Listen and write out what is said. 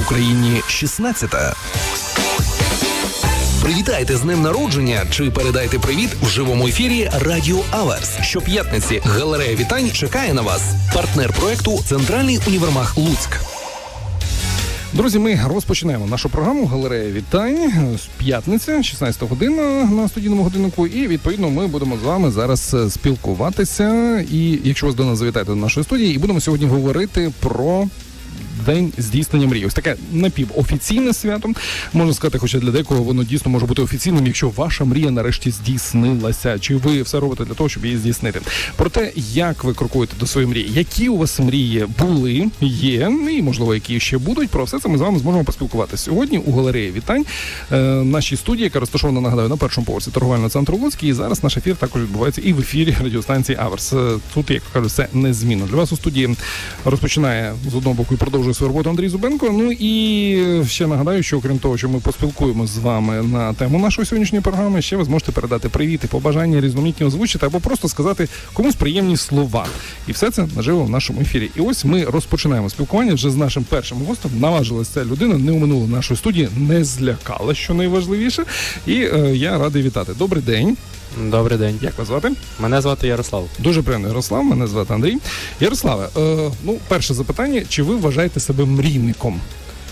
Україні 16-та. Привітайте з днем народження чи передайте привіт в живому ефірі Радіо Аверс. Щоп'ятниці галерея вітань чекає на вас. Партнер проекту «Центральний універмаг Луцьк». Друзі, ми розпочинаємо нашу програму «Галерея вітань» з п'ятниці, 16 година на студійному годиннику. І, відповідно, ми будемо з вами зараз спілкуватися. І, якщо вас до нас завітаєте до нашої студії, і будемо сьогодні говорити про День здійснення мрій. Ось таке напівофіційне свято. Можна сказати, хоча для декого воно дійсно може бути офіційним, якщо ваша мрія нарешті здійснилася. Чи ви все робите для того, щоб її здійснити. Про те, як ви крокуєте до своєї мрії, які у вас мрії були, є, і, можливо, які ще будуть. Про все це ми з вами зможемо поспілкуватися. Сьогодні у галереї вітань нашій студії, яка розташована, нагадаю, на першому поверсі торговельного центру Луцький. І зараз наш ефір також відбувається і в ефірі радіостанції Аверс. Тут, як кажуть, все незмінно. Для вас у студії розпочинає з одного боку і продовжує свою роботу Андрій Зубенко. Ну і ще нагадаю, що окрім того, що ми поспілкуємося з вами на тему нашої сьогоднішньої програми, ще ви зможете передати привіти, побажання, різноманітні озвучити або просто сказати комусь приємні слова. І все це наживо в нашому ефірі. І ось ми розпочинаємо спілкування вже з нашим першим гостем. Наважилася ця людина, не оминула нашої студії, не злякала, що найважливіше. І я радий вітати. Добрий день. Добрий день. Як вас звати? Мене звати Ярослав. Дуже приємно, Ярослав. Мене звати Андрій. Ярославе, перше запитання. Чи ви вважаєте себе мрійником?